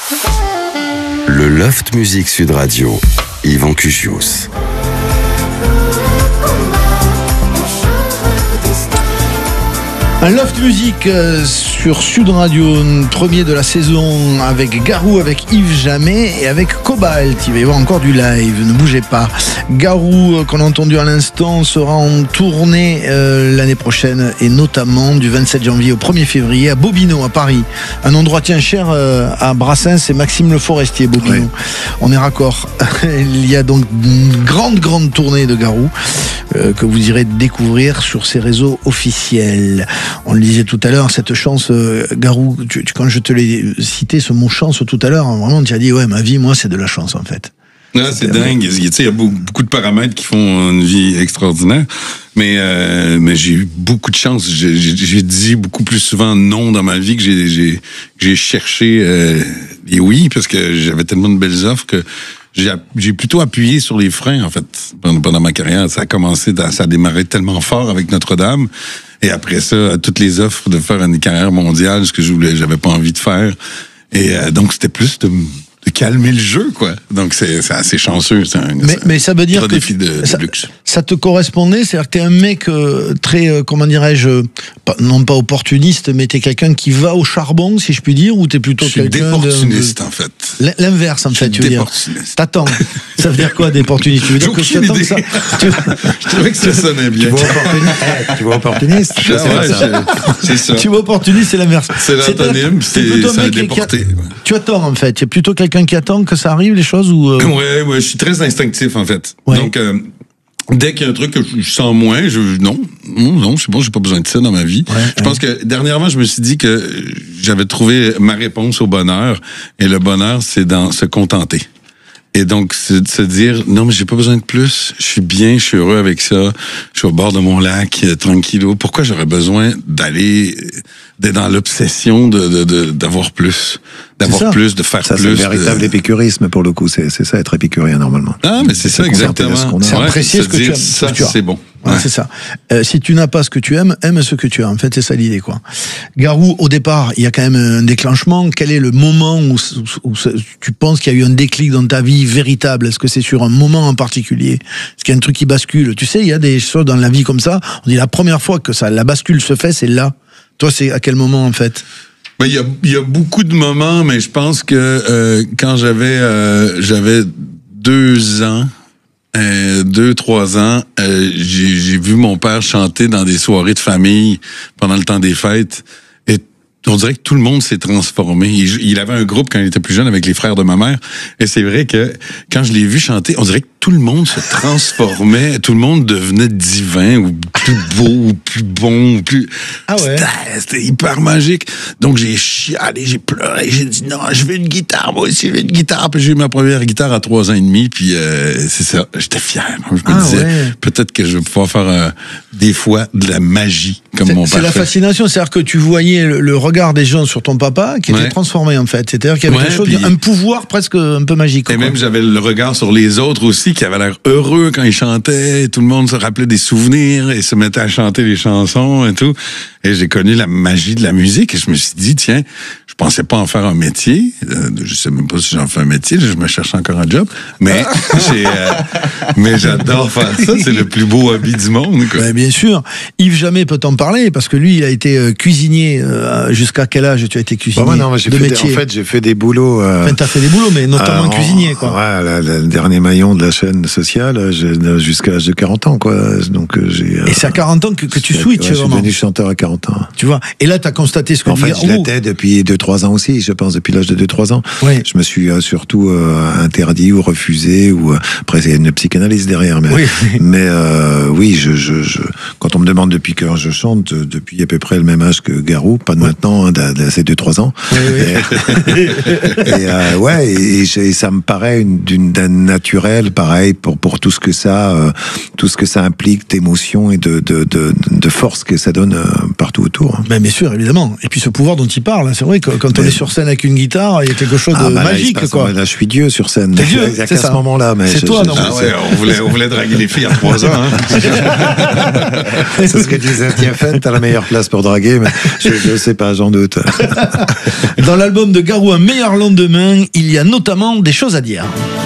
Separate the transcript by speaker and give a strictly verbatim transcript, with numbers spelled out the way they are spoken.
Speaker 1: Le Loft Music Sud Radio, Yvan Cugius.
Speaker 2: Un Loft Music euh, sur Sud Radio, premier de la saison avec Garou, avec Yves Jamais et avec Cobalt. Il va y avoir encore du live, ne bougez pas. Garou, euh, qu'on a entendu à l'instant, sera en tournée euh, l'année prochaine et notamment du vingt-sept janvier au premier février à Bobino, à Paris. Un endroit tiens cher euh, à Brassens, c'est Maxime Le Forestier, Bobino. Oui. On est raccord. Il y a donc une grande, grande tournée de Garou euh, que vous irez découvrir sur ses réseaux officiels. On le disait tout à l'heure, cette chance, euh, Garou, tu, tu, quand je te l'ai cité, ce mot chance tout à l'heure, vraiment, tu as dit, ouais, ma vie, moi, c'est de la chance, en fait.
Speaker 3: Ah, c'est dingue. Il y a beaucoup de paramètres qui font une vie extraordinaire. Mais, euh, mais j'ai eu beaucoup de chance. J'ai, j'ai, j'ai dit beaucoup plus souvent non dans ma vie que j'ai, j'ai, j'ai cherché euh, les oui, parce que j'avais tellement de belles offres que j'ai, j'ai plutôt appuyé sur les freins, en fait, pendant, pendant ma carrière. Ça a commencé, ça a démarré tellement fort avec Notre-Dame. Et après ça, toutes les offres de faire une carrière mondiale, ce que je voulais, j'avais pas envie de faire. Et euh, donc, c'était plus de, de calmer le jeu, quoi. Donc, c'est, c'est assez chanceux. C'est un,
Speaker 2: mais,
Speaker 3: c'est
Speaker 2: mais ça veut dire que
Speaker 3: défi de, de
Speaker 2: ça,
Speaker 3: luxe.
Speaker 2: Ça te correspondait, c'est-à-dire que t'es un mec euh, très, euh, comment dirais-je, pas, non pas opportuniste, mais t'es quelqu'un qui va au charbon, si je puis dire, ou t'es plutôt
Speaker 3: je suis
Speaker 2: quelqu'un
Speaker 3: d'opportuniste,
Speaker 2: de, de...
Speaker 3: en fait.
Speaker 2: L'inverse, en
Speaker 3: je
Speaker 2: fait, tu veux dire. T'attends. Ça veut dire quoi, d'opportuniste? Tu veux dire que tu attends que ça tu...
Speaker 3: Je trouvais que ça sonnait bien.
Speaker 2: Tu vois opportuniste,
Speaker 4: tu vois opportuniste
Speaker 3: ah, ouais, ça. C'est ça.
Speaker 2: Tu vois opportuniste, c'est l'inverse.
Speaker 3: C'est l'antonyme, c'est, c'est, c'est un déporté. A... Ouais.
Speaker 2: Tu attends, en fait. Tu es plutôt quelqu'un qui attend que ça arrive, les choses, ou euh...
Speaker 3: Ouais, ouais, je suis très instinctif, en fait. Ouais. Donc, euh, dès qu'il y a un truc que je sens moins, je non, non, non, c'est bon, j'ai pas besoin de ça dans ma vie. Ouais, je ouais. pense que dernièrement, je me suis dit que j'avais trouvé ma réponse au bonheur, et le bonheur, c'est dans se contenter. Et donc, c'est de se dire, non, mais j'ai pas besoin de plus. Je suis bien, je suis heureux avec ça. Je suis au bord de mon lac, tranquillo. Pourquoi j'aurais besoin d'aller, d'être dans l'obsession de, de, de d'avoir plus, d'avoir plus, de faire
Speaker 4: ça,
Speaker 3: plus.
Speaker 4: C'est le véritable de... épicurisme pour le coup. C'est, c'est ça, être épicurien normalement.
Speaker 3: Ah, mais c'est, c'est ça exactement.
Speaker 2: C'est apprécier ce que tu aimes.
Speaker 3: Ça, c'est bon.
Speaker 2: Ouais, ouais. C'est ça. Euh, si tu n'as pas ce que tu aimes, aime ce que tu as. En fait, c'est ça l'idée, quoi. Garou, au départ, il y a quand même un déclenchement. Quel est le moment où, où, où tu penses qu'il y a eu un déclic dans ta vie véritable? Est-ce que c'est sur un moment en particulier? Est-ce qu'il y a un truc qui bascule? Tu sais, il y a des choses dans la vie comme ça. On dit la première fois que ça, la bascule se fait, c'est là. Toi, c'est à quel moment, en fait?
Speaker 3: Ben, il y a, il y a beaucoup de moments, mais je pense que euh, quand j'avais, euh, j'avais deux ans, Euh, deux, trois ans, euh, j'ai, j'ai vu mon père chanter dans des soirées de famille pendant le temps des fêtes. Et on dirait que tout le monde s'est transformé. Il, il avait un groupe quand il était plus jeune avec les frères de ma mère. Et c'est vrai que quand je l'ai vu chanter, on dirait que tout le monde se transformait. Tout le monde devenait divin ou plus beau ou plus bon ou plus...
Speaker 2: Ah ouais?
Speaker 3: C'était, c'était hyper magique. Donc j'ai chialé, j'ai pleuré, j'ai dit non, je veux une guitare, moi aussi je veux une guitare. Puis j'ai eu ma première guitare à trois ans et demi, puis euh, c'est ça, j'étais fier. Je me
Speaker 2: ah
Speaker 3: disais,
Speaker 2: ouais.
Speaker 3: peut-être que je vais pouvoir faire euh, des fois de la magie comme
Speaker 2: c'est,
Speaker 3: mon père.
Speaker 2: C'est la
Speaker 3: fait.
Speaker 2: fascination, c'est-à-dire que tu voyais le, le regard des gens sur ton papa qui était ouais. transformé en fait. C'est-à-dire qu'il y avait ouais, quelque chose, puis, un pouvoir presque un peu magique.
Speaker 3: Et
Speaker 2: quoi.
Speaker 3: même j'avais le regard sur les autres aussi qui avaient l'air heureux quand ils chantaient. Tout le monde se rappelait des souvenirs et se mettait à chanter les chansons et tout. Et j'ai connu la magie de la musique et je me suis dit, tiens, je pensais pas en faire un métier. Euh, je sais même pas si j'en fais un métier. Je me cherche encore un job. Mais j'ai, euh, mais j'adore faire ça. C'est le plus beau hobby du monde, quoi.
Speaker 2: Ben, bien sûr. Yves Jamais peut t'en parler parce que lui, il a été euh, cuisinier. Euh, jusqu'à quel âge tu as été cuisinier?
Speaker 4: Bah, ouais, non, j'ai
Speaker 2: de
Speaker 4: fait
Speaker 2: métier.
Speaker 4: Des, en fait, j'ai fait des boulots. Euh,
Speaker 2: enfin, t'as fait des boulots, mais notamment euh, cuisinier, quoi.
Speaker 4: Ouais, la, la, le dernier maillon de la chaîne sociale, jusqu'à l'âge de quarante ans, quoi. Donc, j'ai,
Speaker 2: et c'est à quarante ans que, que tu switches,
Speaker 4: ouais,
Speaker 2: vraiment.
Speaker 4: Je suis devenu chanteur à quarante ans.
Speaker 2: Tu vois. Et là, t'as constaté ce que
Speaker 4: en
Speaker 2: dit
Speaker 4: fait,
Speaker 2: Garou.
Speaker 4: je l'étais depuis deux trois ans aussi, je pense, depuis l'âge de deux trois ans.
Speaker 2: Oui.
Speaker 4: Je me suis euh, surtout euh, interdit ou refusé, ou euh, après, il y a une psychanalyse derrière. Mais,
Speaker 2: oui,
Speaker 4: mais euh, oui, je, je, je, quand on me demande depuis que je chante, depuis à peu près le même âge que Garou, pas de oui. maintenant, hein, de, de ces deux trois ans.
Speaker 2: Oui, oui.
Speaker 4: Et, et euh, ouais, et, et ça me paraît une, d'une, d'un naturel, pareil, pour, pour tout ce que ça, euh, tout ce que ça implique d'émotion et de, de, de, de force que ça donne euh, partout autour.
Speaker 2: Ben, bien sûr, évidemment. Et puis ce pouvoir dont il parle, c'est vrai que quand mais... on est sur scène avec une guitare, il y a quelque chose
Speaker 4: ah,
Speaker 2: de
Speaker 4: bah
Speaker 2: magique,
Speaker 4: là,
Speaker 2: quoi.
Speaker 4: Là, je suis Dieu sur scène.
Speaker 2: T'es Dieu,
Speaker 4: il y a
Speaker 2: c'est
Speaker 4: qu'à
Speaker 2: ça.
Speaker 4: ce moment-là, mais
Speaker 2: c'est
Speaker 4: je,
Speaker 2: toi,
Speaker 4: je,
Speaker 2: non
Speaker 3: ah, ouais, on voulait, on voulait draguer les filles à trois ans. Hein.
Speaker 4: C'est ce que disait Tiens Stéphane, t'as la meilleure place pour draguer, mais je, je sais pas, j'en doute.
Speaker 2: Dans l'album de Garou, Un meilleur lendemain, il y a notamment des choses à dire.